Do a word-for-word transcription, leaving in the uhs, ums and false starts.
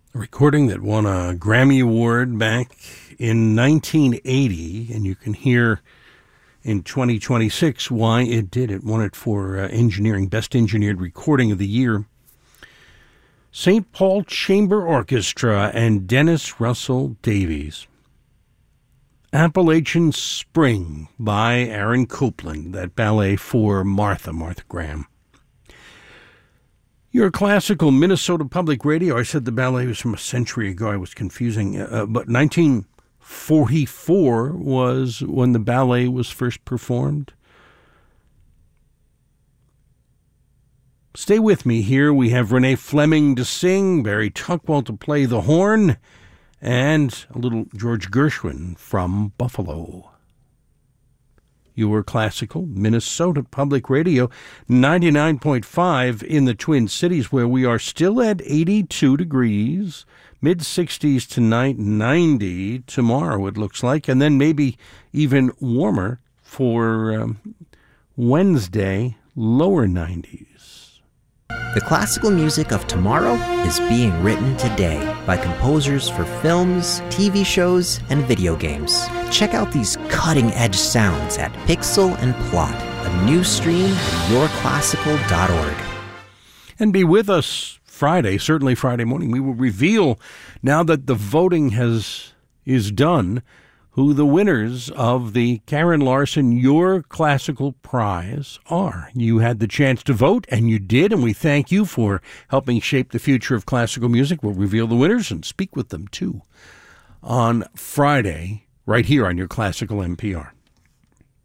A recording that won a Grammy Award back in nineteen eighty, and you can hear in twenty twenty-six why it did. It won it for uh, engineering, Best Engineered Recording of the Year. Saint Paul Chamber Orchestra and Dennis Russell Davies. Appalachian Spring by Aaron Copland, that ballet for Martha, Martha Graham. Your classical Minnesota Public Radio. I said the ballet was from a century ago. I was confusing. Uh, but nineteen forty-four was when the ballet was first performed. Stay with me here. We have Renee Fleming to sing, Barry Tuckwell to play the horn, and a little George Gershwin from Buffalo. Your classical Minnesota Public Radio, ninety-nine point five in the Twin Cities, where we are still at eighty-two degrees, mid-sixties tonight, ninety tomorrow it looks like, and then maybe even warmer for um, Wednesday, lower nineties. The classical music of tomorrow is being written today by composers for films, T V shows, and video games. Check out these cutting-edge sounds at Pixel and Plot, a new stream at your classical dot org. And be with us Friday, certainly Friday morning. We will reveal, now that the voting has is done, who the winners of the Karen Larson Your Classical Prize are. You had the chance to vote, and you did, and we thank you for helping shape the future of classical music. We'll reveal the winners and speak with them, too, on Friday, right here on your Classical N P R.